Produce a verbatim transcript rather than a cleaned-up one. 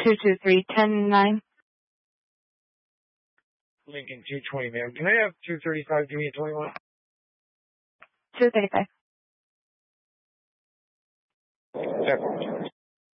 two two three, ten nine. Lincoln two twenty, ma'am. Can I have two thirty-five? Give me a twenty-one. two thirty-five. Definitely.